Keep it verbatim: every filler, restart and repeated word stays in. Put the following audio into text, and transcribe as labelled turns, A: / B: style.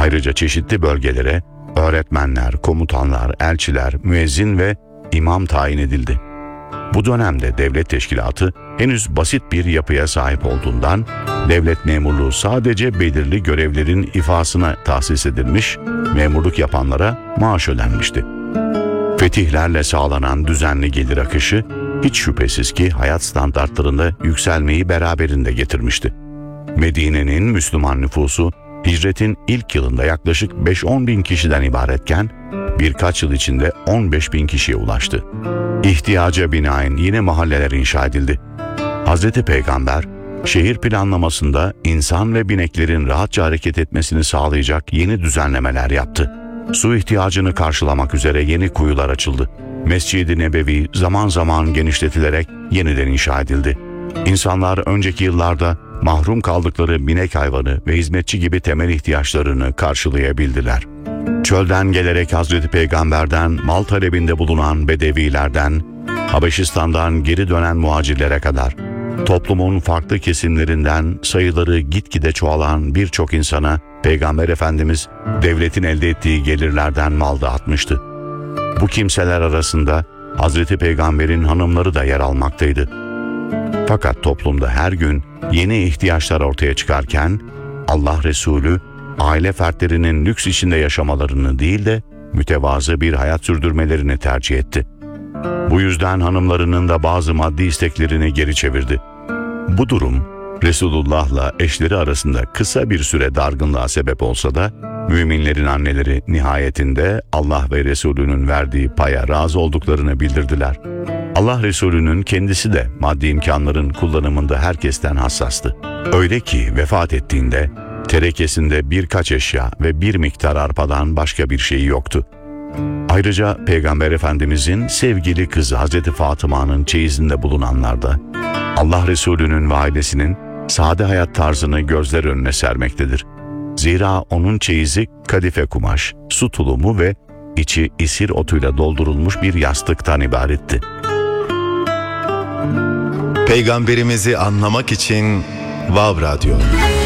A: Ayrıca çeşitli bölgelere öğretmenler, komutanlar, elçiler, müezzin ve imam tayin edildi. Bu dönemde devlet teşkilatı henüz basit bir yapıya sahip olduğundan devlet memurluğu sadece belirli görevlerin ifasına tahsis edilmiş, memurluk yapanlara maaş ödenmişti. Fetihlerle sağlanan düzenli gelir akışı hiç şüphesiz ki hayat standartlarında yükselmeyi beraberinde getirmişti. Medine'nin Müslüman nüfusu hicretin ilk yılında yaklaşık beş on bin kişiden ibaretken birkaç yıl içinde on beş bin kişiye ulaştı. İhtiyaca binaen yeni mahalleler inşa edildi. Hazreti Peygamber şehir planlamasında insan ve bineklerin rahatça hareket etmesini sağlayacak yeni düzenlemeler yaptı. Su ihtiyacını karşılamak üzere yeni kuyular açıldı. Mescid-i Nebevi zaman zaman genişletilerek yeniden inşa edildi. İnsanlar önceki yıllarda mahrum kaldıkları binek hayvanı ve hizmetçi gibi temel ihtiyaçlarını karşılayabildiler. Çölden gelerek Hazreti Peygamber'den mal talebinde bulunan Bedevilerden, Habeşistan'dan geri dönen muhacirlere kadar, toplumun farklı kesimlerinden sayıları gitgide çoğalan birçok insana Peygamber Efendimiz devletin elde ettiği gelirlerden mal dağıtmıştı. Bu kimseler arasında Hazreti Peygamber'in hanımları da yer almaktaydı. Fakat toplumda her gün yeni ihtiyaçlar ortaya çıkarken Allah Resulü aile fertlerinin lüks içinde yaşamalarını değil de mütevazı bir hayat sürdürmelerini tercih etti. Bu yüzden hanımlarının da bazı maddi isteklerini geri çevirdi. Bu durum Resulullah'la eşleri arasında kısa bir süre dargınlığa sebep olsa da müminlerin anneleri nihayetinde Allah ve Resulünün verdiği paya razı olduklarını bildirdiler. Allah Resulü'nün kendisi de maddi imkanların kullanımında herkesten hassastı. Öyle ki vefat ettiğinde terekesinde birkaç eşya ve bir miktar arpadan başka bir şeyi yoktu. Ayrıca Peygamber Efendimizin sevgili kızı Hazreti Fatıma'nın çeyizinde bulunanlar da Allah Resulü'nün ve ailesinin sade hayat tarzını gözler önüne sermektedir. Zira onun çeyizi kadife kumaş, su tulumu ve içi isir otuyla doldurulmuş bir yastıktan ibaretti.
B: Peygamberimizi anlamak için Vav Radyo.